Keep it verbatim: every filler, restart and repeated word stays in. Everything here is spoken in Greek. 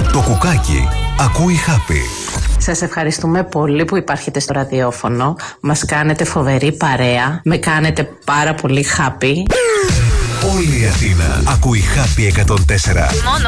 Το κουκάκι ακούει Happy. Σας ευχαριστούμε πολύ που υπάρχετε στο ραδιόφωνο. Μας κάνετε φοβερή παρέα. Με κάνετε πάρα πολύ happy. Όλη η Αθήνα ακούει Happy εκατόν τέσσερα. Μόνο